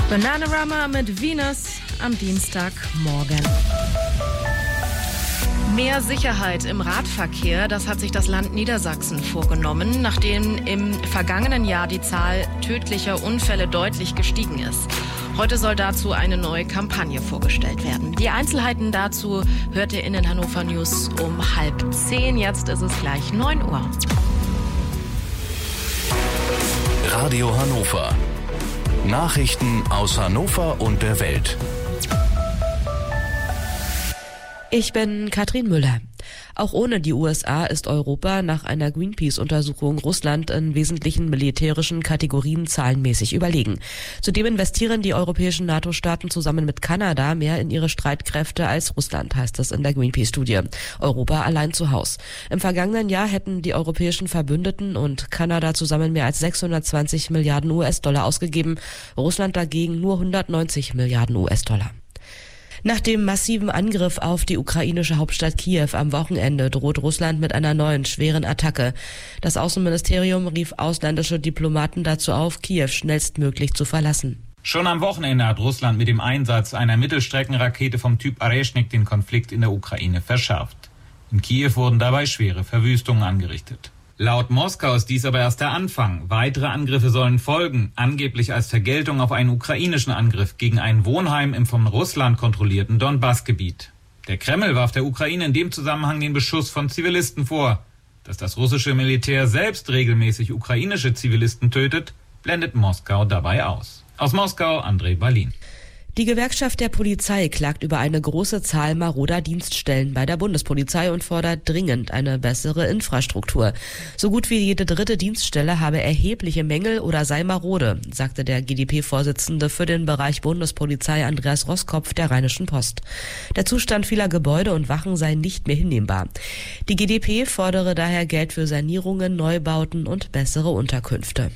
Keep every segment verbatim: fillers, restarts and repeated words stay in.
Bananarama mit Venus am Dienstagmorgen. Mehr Sicherheit im Radverkehr, das hat sich das Land Niedersachsen vorgenommen, nachdem im vergangenen Jahr die Zahl tödlicher Unfälle deutlich gestiegen ist. Heute soll dazu eine neue Kampagne vorgestellt werden. Die Einzelheiten dazu hört ihr in den Hannover News um halb zehn. Jetzt ist es gleich neun Uhr. Radio Hannover. Nachrichten aus Hannover und der Welt. Ich bin Katrin Müller. Auch ohne die U S A ist Europa nach einer Greenpeace-Untersuchung Russland in wesentlichen militärischen Kategorien zahlenmäßig überlegen. Zudem investieren die europäischen NATO-Staaten zusammen mit Kanada mehr in ihre Streitkräfte als Russland, heißt es in der Greenpeace-Studie. Europa allein zu Haus. Im vergangenen Jahr hätten die europäischen Verbündeten und Kanada zusammen mehr als sechshundertzwanzig Milliarden U S-Dollar ausgegeben, Russland dagegen nur hundertneunzig Milliarden U S-Dollar. Nach dem massiven Angriff auf die ukrainische Hauptstadt Kiew am Wochenende droht Russland mit einer neuen schweren Attacke. Das Außenministerium rief ausländische Diplomaten dazu auf, Kiew schnellstmöglich zu verlassen. Schon am Wochenende hat Russland mit dem Einsatz einer Mittelstreckenrakete vom Typ Areshnik den Konflikt in der Ukraine verschärft. In Kiew wurden dabei schwere Verwüstungen angerichtet. Laut Moskau ist dies aber erst der Anfang. Weitere Angriffe sollen folgen, angeblich als Vergeltung auf einen ukrainischen Angriff gegen ein Wohnheim im von Russland kontrollierten Donbass-Gebiet. Der Kreml warf der Ukraine in dem Zusammenhang den Beschuss von Zivilisten vor. Dass das russische Militär selbst regelmäßig ukrainische Zivilisten tötet, blendet Moskau dabei aus. Aus Moskau, André Balin. Die Gewerkschaft der Polizei klagt über eine große Zahl maroder Dienststellen bei der Bundespolizei und fordert dringend eine bessere Infrastruktur. So gut wie jede dritte Dienststelle habe erhebliche Mängel oder sei marode, sagte der G d P-Vorsitzende für den Bereich Bundespolizei Andreas Roskopf der Rheinischen Post. Der Zustand vieler Gebäude und Wachen sei nicht mehr hinnehmbar. Die G d P fordere daher Geld für Sanierungen, Neubauten und bessere Unterkünfte.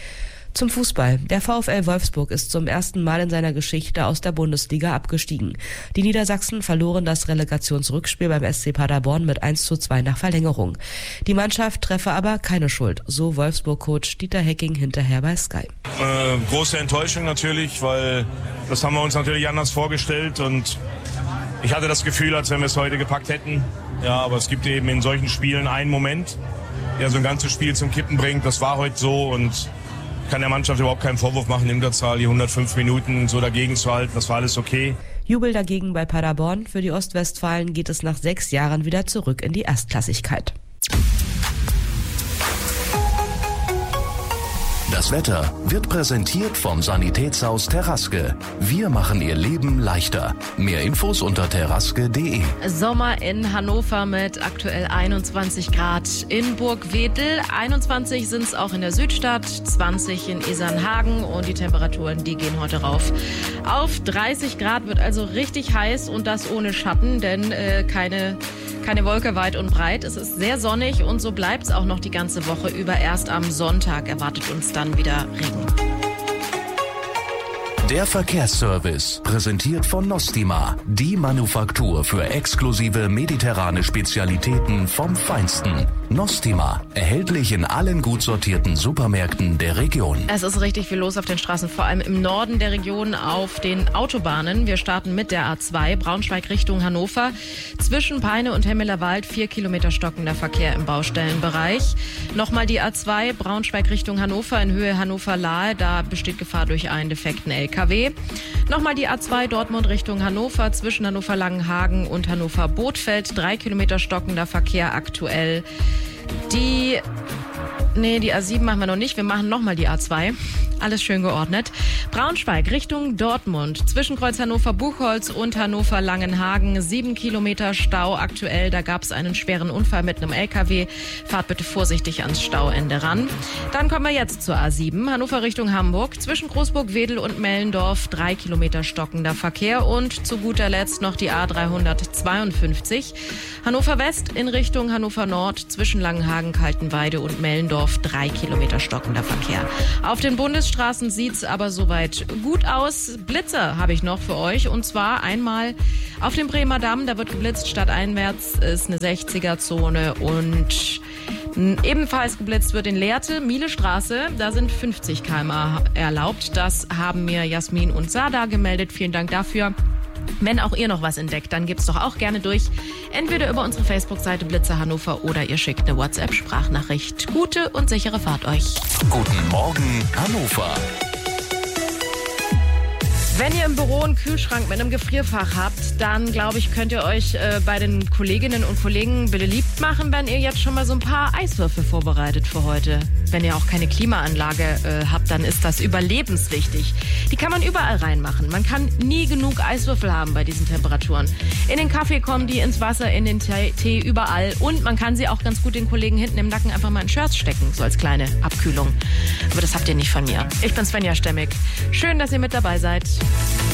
Zum Fußball. Der VfL Wolfsburg ist zum ersten Mal in seiner Geschichte aus der Bundesliga abgestiegen. Die Niedersachsen verloren das Relegationsrückspiel beim S C Paderborn mit eins zu zwei nach Verlängerung. Die Mannschaft treffe aber keine Schuld, so Wolfsburg-Coach Dieter Hecking hinterher bei Sky. Äh, große Enttäuschung natürlich, weil das haben wir uns natürlich anders vorgestellt und ich hatte das Gefühl, als wenn wir es heute gepackt hätten. Ja, aber es gibt eben in solchen Spielen einen Moment, der so ein ganzes Spiel zum Kippen bringt. Das war heute so und kann der Mannschaft überhaupt keinen Vorwurf machen, in der Zahl die hundertfünf Minuten so dagegen zu halten. Das war alles okay. Jubel dagegen bei Paderborn. Für die Ostwestfalen geht es nach sechs Jahren wieder zurück in die Erstklassigkeit. Das Wetter wird präsentiert vom Sanitätshaus Teraske. Wir machen Ihr Leben leichter. Mehr Infos unter teraske punkt de. Sommer in Hannover mit aktuell einundzwanzig Grad in Burgwedel. einundzwanzig sind es auch in der Südstadt, zwanzig in Isernhagen und die Temperaturen, die gehen heute rauf. Auf dreißig Grad wird also richtig heiß und das ohne Schatten, denn äh, keine, keine Wolke weit und breit. Es ist sehr sonnig und so bleibt es auch noch die ganze Woche über. Erst am Sonntag erwartet uns dann wieder Regen. Der Verkehrsservice, präsentiert von Nostima, die Manufaktur für exklusive mediterrane Spezialitäten vom Feinsten. Nostima, erhältlich in allen gut sortierten Supermärkten der Region. Es ist richtig viel los auf den Straßen, vor allem im Norden der Region auf den Autobahnen. Wir starten mit der A zwei, Braunschweig Richtung Hannover. Zwischen Peine und Hemmelerwald vier Kilometer stockender Verkehr im Baustellenbereich. Nochmal die A zwei, Braunschweig Richtung Hannover in Höhe Hannover-Lahe. Da besteht Gefahr durch einen defekten L K W. Nochmal die A zwei, Dortmund Richtung Hannover. Zwischen Hannover-Langenhagen und Hannover-Bothfeld. Drei Kilometer stockender Verkehr aktuell. Die, nee, die A sieben machen wir noch nicht. Wir machen nochmal die A zwei. Alles schön geordnet. Braunschweig Richtung Dortmund. Zwischen Kreuz Hannover-Buchholz und Hannover-Langenhagen. Sieben Kilometer Stau aktuell. Da gab es einen schweren Unfall mit einem L K W. Fahrt bitte vorsichtig ans Stauende ran. Dann kommen wir jetzt zur A sieben. Hannover Richtung Hamburg. Zwischen Großburg-Wedel und Mellendorf. Drei Kilometer stockender Verkehr. Und zu guter Letzt noch die A dreihundertzweiundfünfzig. Hannover West in Richtung Hannover Nord. Zwischen Langenhagen, Kaltenweide und Mellendorf. Drei Kilometer stockender Verkehr. Auf den Bundes Straßen sieht's aber soweit gut aus. Blitze habe ich noch für euch und zwar einmal auf dem Bremer Damm, da wird geblitzt stadteinwärts, ist eine sechziger Zone und Ebenfalls geblitzt wird in Lehrte, Mielestraße. Da sind fünfzig Kilometer pro Stunde erlaubt. Das haben mir Jasmin und Sada gemeldet. Vielen Dank dafür. Wenn auch ihr noch was entdeckt, dann gebt's doch auch gerne durch. Entweder über unsere Facebook-Seite Blitzer Hannover oder ihr schickt eine WhatsApp-Sprachnachricht. Gute und sichere Fahrt euch. Guten Morgen, Hannover. Wenn ihr im Büro einen Kühlschrank mit einem Gefrierfach habt, dann glaube ich, könnt ihr euch äh, bei den Kolleginnen und Kollegen beliebt machen, wenn ihr jetzt schon mal so ein paar Eiswürfel vorbereitet für heute. Wenn ihr auch keine Klimaanlage äh, habt, dann ist das überlebenswichtig. Die kann man überall reinmachen. Man kann nie genug Eiswürfel haben bei diesen Temperaturen. In den Kaffee kommen die, ins Wasser, in den Tee, Tee, überall. Und man kann sie auch ganz gut den Kollegen hinten im Nacken einfach mal in Shirts stecken, so als kleine Abkühlung. Aber das habt ihr nicht von mir. Ich bin Svenja Stemmig. Schön, dass ihr mit dabei seid.